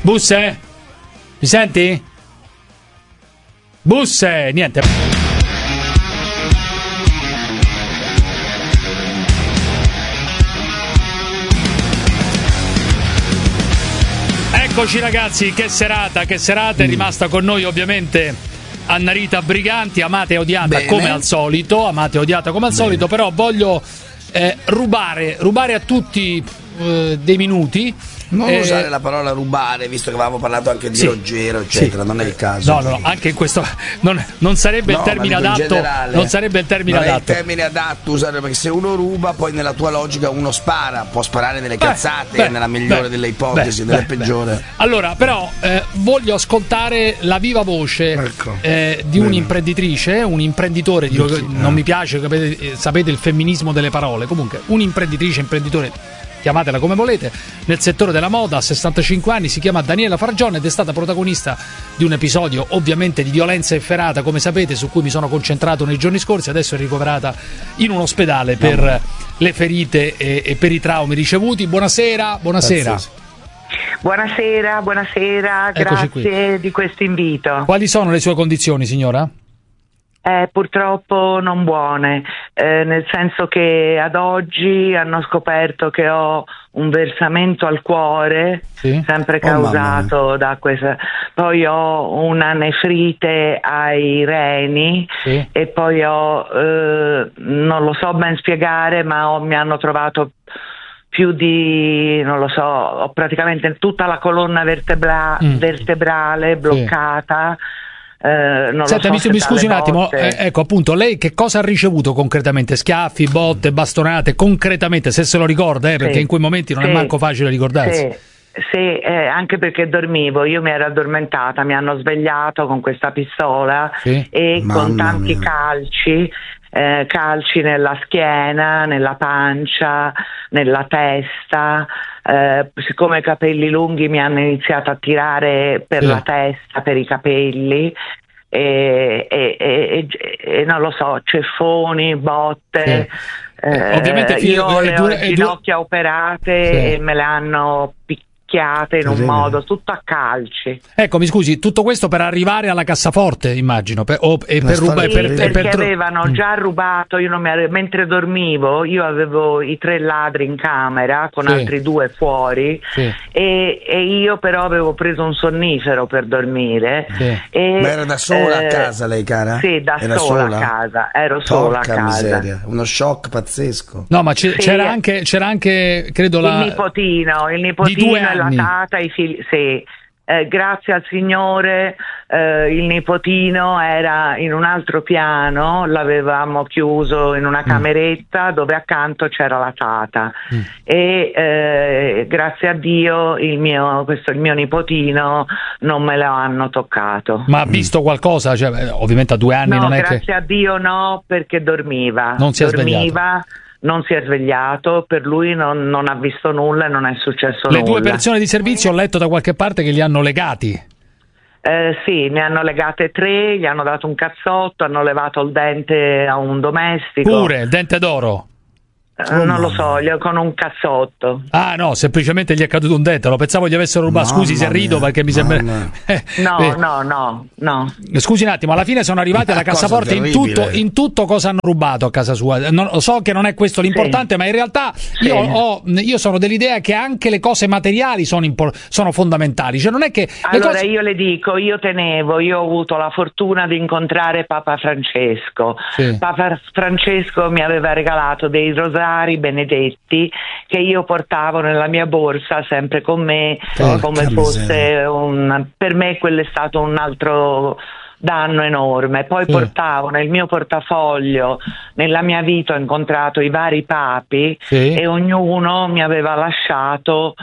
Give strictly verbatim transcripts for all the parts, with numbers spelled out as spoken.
Busse? Mi senti? Busse! Niente. Eccoci ragazzi, che serata, che serata, è rimasta con noi ovviamente Annarita Briganti, amata e odiata Bene. come al solito, amata e odiata come al Bene. solito, però voglio eh, rubare, rubare a tutti eh, dei minuti. Non eh, usare la parola rubare, visto che avevamo parlato anche di sì, Ruggero, eccetera, sì. non è il caso. No, no, no, anche in questo non, non sarebbe no, il termine adatto. Non sarebbe il termine non adatto. È il termine adatto usare, perché se uno ruba, poi nella tua logica uno spara, può sparare delle cazzate, beh, nella migliore beh, delle ipotesi, beh, nella beh, peggiore. Beh. Allora, però eh, voglio ascoltare la viva voce ecco. eh, di un'imprenditrice, un imprenditore, di, sì, non eh. mi piace, sapete, sapete il femminismo delle parole, comunque un'imprenditrice, imprenditore, chiamatela come volete, nel settore della moda, a sessantacinque anni, si chiama Daniela Fargione ed è stata protagonista di un episodio ovviamente di violenza efferata, come sapete, su cui mi sono concentrato nei giorni scorsi. Adesso è ricoverata in un ospedale per no. le ferite e, e per i traumi ricevuti. Buonasera, buonasera. Pazzesco. Buonasera, buonasera, Eccoci grazie qui. di questo invito. Quali sono le sue condizioni, signora? Eh, purtroppo non buone, eh, nel senso che ad oggi hanno scoperto che ho un versamento al cuore, sì. sempre causato oh, da questa, poi ho una nefrite ai reni sì. e poi ho, eh, non lo so ben spiegare, ma ho, mi hanno trovato più di, non lo so, ho praticamente tutta la colonna vertebra- mm. vertebrale bloccata. Sì. Eh, non Senta, lo so mi, mi scusi un attimo, eh, ecco appunto, lei che cosa ha ricevuto concretamente? Schiaffi, botte, bastonate, concretamente, se se lo ricorda, eh, perché sì, in quei momenti non sì, è manco facile ricordarsi. Sì, sì eh, anche perché dormivo, io mi ero addormentata, mi hanno svegliato con questa pistola sì. e Mamma con tanti mia. calci, eh, calci nella schiena, nella pancia, nella testa. Eh, siccome i capelli lunghi mi hanno iniziato a tirare per sì. la testa, per i capelli e, e, e, e non lo so, ceffoni, botte sì. eh, ovviamente io è, le è, ho è, le ginocchia operate sì. e me le hanno picchiate in un modo tutto a calci. Ecco, mi scusi, tutto questo per arrivare alla cassaforte, immagino, per, o, e per rubare sì, per, perché per, per... avevano mm. già rubato, io non mi ave... mentre dormivo io avevo i tre ladri in camera con sì. altri due fuori sì. e, e io però avevo preso un sonnifero per dormire sì. e, ma era da sola eh, a casa lei, cara? Sì, da era sola, sola a casa, ero Porca sola a casa. miseria, uno shock pazzesco. No, ma c- sì. c'era anche c'era anche credo la il nipotino, il nipotino e la tata, i figli. Sì, eh, grazie al Signore eh, il nipotino era in un altro piano, l'avevamo chiuso in una cameretta mm. dove accanto c'era la tata mm. e eh, grazie a Dio il mio, questo, il mio nipotino non me lo hanno toccato. Ma ha visto qualcosa? Cioè, ovviamente a due anni no, non è grazie che... a Dio no, perché dormiva. Non si è dormiva. svegliato. Non si è svegliato, per lui non, non ha visto nulla e non è successo Le nulla. due persone di servizio ho letto da qualche parte che li hanno legati. Eh, sì, ne hanno legate tre, gli hanno dato un cazzotto, hanno levato il dente a un domestico. Pure, il dente d'oro? Oh, non lo so, con un cazzotto. Ah no, semplicemente gli è caduto un dente, lo pensavo gli avessero rubato. Mamma Scusi se rido mia, perché mi sembra no, eh. no, no, no. Scusi un attimo, alla fine sono arrivati alla cassaforte. In tutto, in tutto cosa hanno rubato a casa sua? Non, so che non è questo l'importante, sì. ma in realtà sì. io, ho, io sono dell'idea che anche le cose materiali sono, impor- sono fondamentali, cioè non è che allora cose... io le dico, io tenevo, io ho avuto la fortuna di incontrare Papa Francesco. Sì. Papa Francesco mi aveva regalato dei rosari benedetti che io portavo nella mia borsa sempre con me, Porca come fosse un, per me quello è stato un altro danno enorme. Poi sì. portavo nel mio portafoglio, nella mia vita ho incontrato i vari papi sì. e ognuno mi aveva lasciato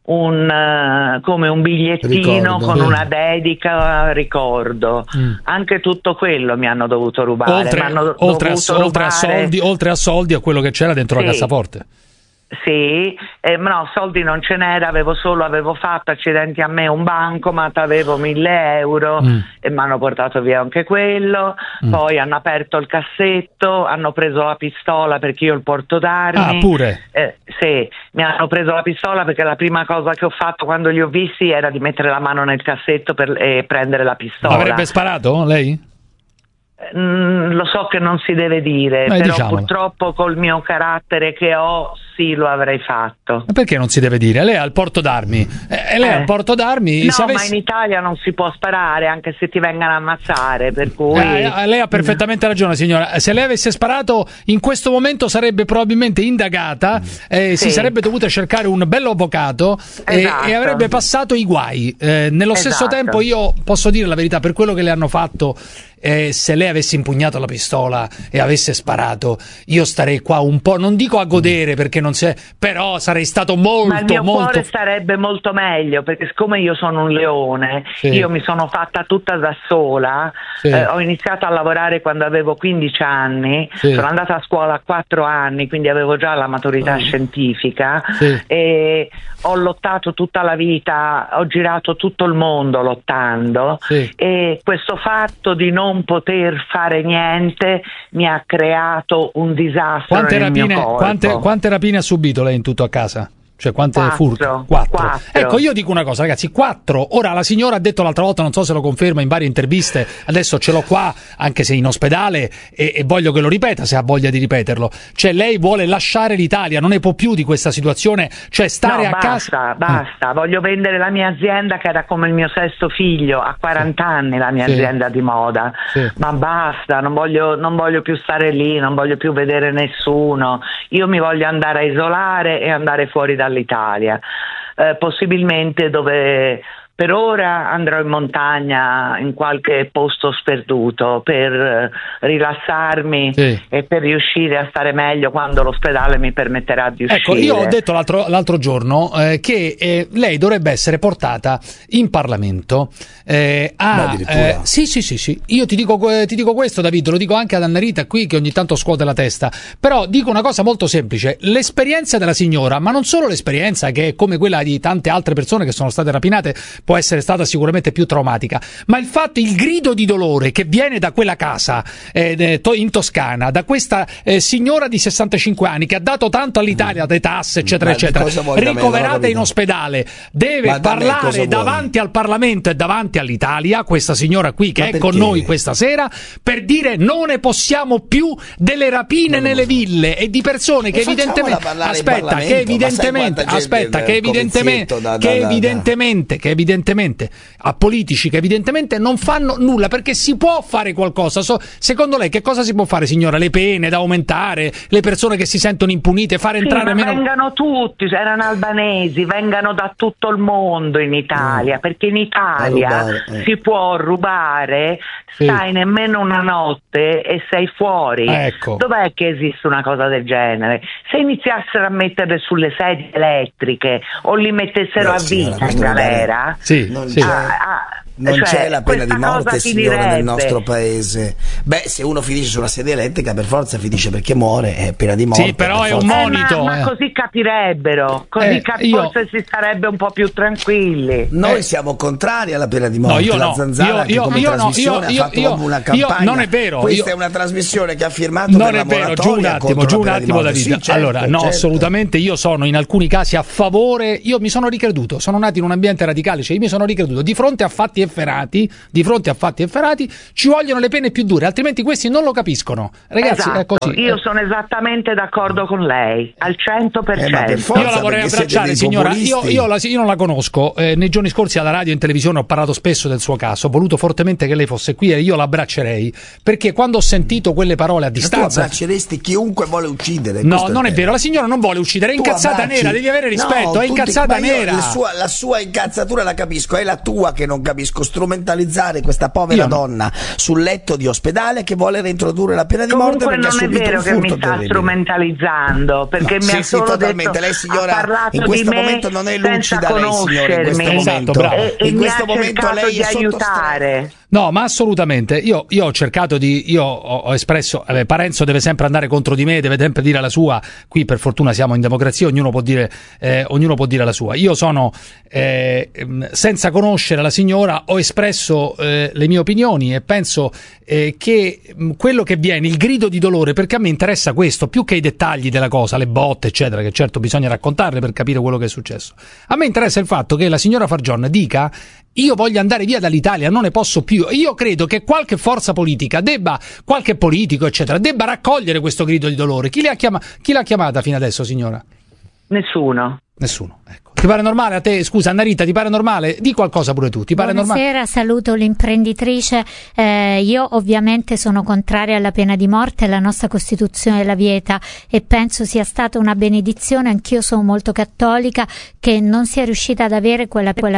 un uh, come un bigliettino ricordo, con eh. una dedica ricordo. Mm. Anche tutto quello mi hanno dovuto rubare. Oltre, hanno oltre, dovuto a, rubare... oltre, a soldi, oltre a soldi a quello che c'era dentro sì. la cassaforte. Sì, eh, no, soldi non ce n'era, avevo solo, avevo fatto accidenti a me un bancomat, avevo mille euro mm. e mi hanno portato via anche quello, mm. poi hanno aperto il cassetto, hanno preso la pistola perché io il porto d'armi. Ah, pure? Eh, sì, mi hanno preso la pistola perché la prima cosa che ho fatto quando li ho visti era di mettere la mano nel cassetto per eh, prendere la pistola. Avrebbe sparato lei? Mm, lo so che non si deve dire, eh, però diciamolo. Purtroppo col mio carattere che ho sì lo avrei fatto. Ma perché non si deve dire? Lei ha il porto d'armi e eh, lei eh. ha il porto d'armi. No, se avessi... ma in Italia non si può sparare anche se ti vengano a ammazzare, per cui eh, lei ha perfettamente ragione, signora. Se lei avesse sparato in questo momento sarebbe probabilmente indagata, eh, sì. si sarebbe dovuta cercare un bello avvocato esatto. e, e avrebbe passato i guai. Eh, nello esatto. stesso tempo io posso dire la verità, per quello che le hanno fatto, eh, se lei avesse impugnato la pistola e avesse sparato, io starei qua un po', non dico a godere perché non c'è, però sarei stato molto ma il mio molto cuore starebbe molto meglio, perché siccome io sono un leone, sì. io mi sono fatta tutta da sola, sì. eh, ho iniziato a lavorare quando avevo quindici anni, sì. sono andata a scuola a quattro anni, quindi avevo già la maturità oh. scientifica sì. e ho lottato tutta la vita, ho girato tutto il mondo lottando sì. e questo fatto di non poter fare niente mi ha creato un disastro quante nel rapine, mio corpo. Quante, quante rapine ha subito lei in tutto a casa? Cioè quante quattro, furti? Quattro. Quattro. Ecco, io dico una cosa, ragazzi, quattro. Ora la signora ha detto l'altra volta, non so se lo conferma in varie interviste, adesso ce l'ho qua, anche se in ospedale, e, e voglio che lo ripeta se ha voglia di ripeterlo. Cioè lei vuole lasciare l'Italia, non ne può più di questa situazione, cioè stare no, a basta, casa. Basta, voglio vendere la mia azienda che era come il mio sesto figlio, a quaranta sì. anni la mia sì. azienda di moda. Sì. Ma basta, non voglio, non voglio più stare lì, non voglio più vedere nessuno. Io mi voglio andare a isolare e andare fuori dall'Italia. Eh, possibilmente dove per ora andrò in montagna in qualche posto sperduto per eh, rilassarmi sì. e per riuscire a stare meglio quando l'ospedale mi permetterà di uscire. Ecco, io ho detto l'altro, l'altro giorno eh, che eh, lei dovrebbe essere portata in Parlamento eh, a eh, sì sì sì sì io ti dico, ti dico questo, David, lo dico anche ad Anna Rita qui che ogni tanto scuote la testa, però dico una cosa molto semplice: l'esperienza della signora, ma non solo l'esperienza che è come quella di tante altre persone che sono state rapinate, può essere stata sicuramente più traumatica, ma il fatto, il grido di dolore che viene da quella casa eh, in Toscana, da questa eh, signora di sessantacinque anni che ha dato tanto all'Italia, le tasse eccetera ma eccetera, ricoverata in ospedale, deve ma parlare davanti al Parlamento e davanti all'Italia, questa signora qui che ma è perché? Con noi questa sera, per dire non ne possiamo più delle rapine non nelle ville e di persone che evidentemente aspetta che evidentemente aspetta che evidentemente da, da, che evidentemente che evidentemente a politici che evidentemente non fanno nulla, perché si può fare qualcosa. So, secondo lei che cosa si può fare, signora? Le pene da aumentare, le persone che si sentono impunite, fare sì, entrare ma meno. Vengano tutti, erano albanesi, vengano da tutto il mondo in Italia, mm. perché in Italia eh. si può rubare, sì. stai nemmeno una notte e sei fuori. Ecco. Dov'è che esiste una cosa del genere? Se iniziassero a metterle sulle sedie elettriche o li mettessero Beh, a vita in galera, sì, non sì. c'è, ah, non cioè, c'è la pena di morte, signora, nel nostro paese. Beh, se uno finisce su una sedia elettrica per forza finisce perché muore, è pena di morte. Sì, però è un monito. Eh, ma, ma così capirebbero, così eh, cap- io... forse si starebbe un po' più tranquilli. Noi eh. siamo contrari alla pena di morte. No, io la no. Zanzara io, io, come io trasmissione no, io, ha fatto io, una campagna. Io, non è vero. Questa io... è una trasmissione che ha firmato non per la è vero, giù un attimo, giù un attimo David. Sì, certo, allora, no, certo. assolutamente io sono in alcuni casi a favore, io mi sono ricreduto, sono nato in un ambiente radicale, cioè io mi sono ricreduto di fronte a fatti efferati, di fronte a fatti efferati ci vogliono le pene più dure, altrimenti questi non lo capiscono. Ragazzi, esatto. è così. Io sono esattamente d'accordo con lei, al cento per cento. Eh, per io la vorrei abbracciare, signora, io, io, la, io non la conosco, eh, nei giorni scorsi alla radio e in televisione ho parlato spesso del suo caso, ho voluto fortemente che lei fosse qui e io l'abbraccerei, perché quando ho sentito quelle parole a distanza... Tu abbracceresti chiunque vuole uccidere. No, non è vero, la signora non vuole uccidere, è tu incazzata abbracci... nera, devi avere rispetto, no, è incazzata tutti... nera. La sua, la sua incazzatura la capisco, è la tua che non capisco, strumentalizzare questa povera io donna no. sul letto di ospedale che vuole reintrodurre la pena di Comunque morte perché ha subito un furto non è vero che mi sta terribile. strumentalizzando, perché no, mi sì, ha sì, solo totalmente. detto, Lei signora in questo momento non è lucida lei signora in questo momento esatto, e, e in questo momento lei è di aiutare. No, ma assolutamente. Io, io ho cercato di, io ho, ho espresso, eh, Parenzo deve sempre andare contro di me, deve sempre dire la sua. Qui per fortuna siamo in democrazia, ognuno può dire, eh, ognuno può dire la sua. Io sono, eh, senza conoscere la signora, ho espresso eh, le mie opinioni e penso eh, che quello che viene, il grido di dolore, perché a me interessa questo, più che i dettagli della cosa, le botte, eccetera, che certo bisogna raccontarle per capire quello che è successo. A me interessa il fatto che la signora Fargion dica: io voglio andare via dall'Italia, non ne posso più. Io credo che qualche forza politica debba, qualche politico, eccetera, debba raccogliere questo grido di dolore. Chi l'ha chiama, chi l'ha chiamata fino adesso, signora? Nessuno. Nessuno, ecco. Ti pare normale a te? Scusa, Anna Rita, ti pare normale? Di qualcosa pure tu, ti pare normale? Buonasera, saluto l'imprenditrice. Eh, io ovviamente sono contraria alla pena di morte, la nostra Costituzione la vieta e penso sia stata una benedizione, anch'io sono molto cattolica, che non sia riuscita ad avere quella... quella...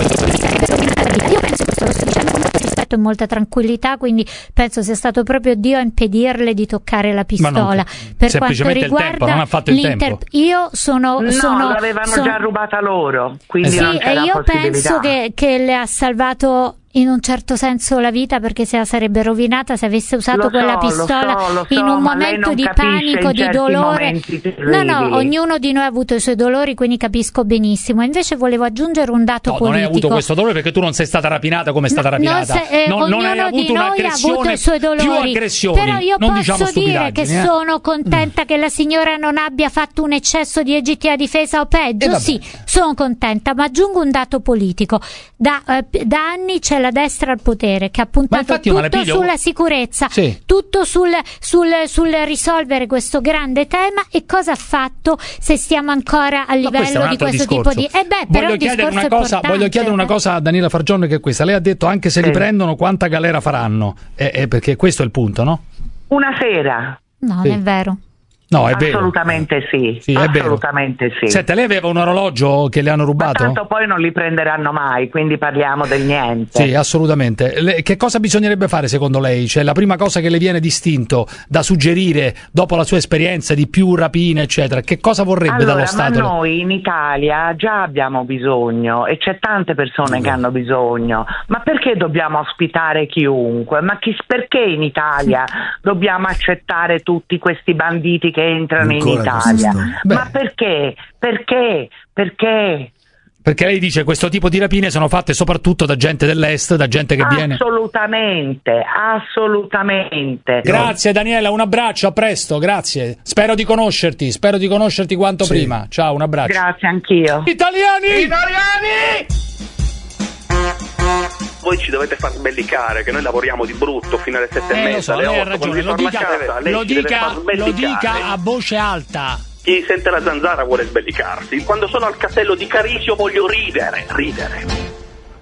Io penso che questo lo sto dicendo con molto rispetto e molta tranquillità, quindi penso sia stato proprio Dio a impedirle di toccare la pistola. Non, per semplicemente quanto riguarda il tempo, non ha fatto il tempo. Io sono... No, sono l'avevano sono... già rubata loro, quindi sì, non c'era e io possibilità. penso che, che le ha salvato in un certo senso la vita, perché se la sarebbe rovinata se avesse usato lo quella so, pistola lo so, lo so, in un ma lei momento non di capisce panico, in di certi dolore. momenti No, no, terribili. ognuno di noi ha avuto i suoi dolori, quindi capisco benissimo. Invece volevo aggiungere un dato no, politico. Non hai avuto questo dolore perché tu non sei stata rapinata come è stata No, rapinata. Non se, eh, non, ognuno non hai avuto di noi ha avuto i suoi dolori. Più aggressioni, però io non posso diciamo dire che eh? sono contenta mm. che la signora non abbia fatto un eccesso di legittima difesa o peggio. Eh, sì, sono contenta, ma aggiungo un dato politico. Da, eh, da anni c'è la destra al potere che ha puntato tutto sulla sicurezza, sì. tutto sul, sul, sul risolvere questo grande tema. E cosa ha fatto se stiamo ancora a livello no, di questo discorso. tipo di... Eh beh, voglio, però chiedere una è cosa, voglio chiedere una cosa a Daniela Fargion, che è questa. Lei ha detto anche se li prendono quanta galera faranno, eh, eh, perché questo è il punto, no? Una sera. No, sì. non è vero. No, è assolutamente vero. sì, sì è assolutamente vero. sì. Senta, lei aveva un orologio che le hanno rubato? Ma tanto poi non li prenderanno mai, quindi parliamo del niente. Sì, assolutamente. Le, che cosa bisognerebbe fare secondo lei? Cioè, la prima cosa che le viene distinto da suggerire dopo la sua esperienza di più rapine, eccetera, che cosa vorrebbe allora, dallo Stato? Ma noi in Italia già abbiamo bisogno e c'è tante persone mm. che hanno bisogno. Ma perché dobbiamo ospitare chiunque? Ma chi, perché in Italia dobbiamo accettare tutti questi banditi che entrano Ancora in Italia? Ma perché? Perché? Perché? Perché lei dice questo tipo di rapine sono fatte soprattutto da gente dell'est, da gente che viene... Assolutamente, assolutamente. Grazie Daniela, un abbraccio, a presto, grazie. Spero di conoscerti, spero di conoscerti quanto sì. prima. Ciao, un abbraccio. Grazie, anch'io. Italiani! Italiani! Voi ci dovete far sbellicare, che noi lavoriamo di brutto fino alle sette eh, e mezza, so, alle lei otto, ha ragione, lo dica, casa, lei lo, ci dica, deve far lo dica a voce alta. Chi sente la zanzara vuole sbellicarsi. Quando sono al castello di Carisio voglio ridere, ridere.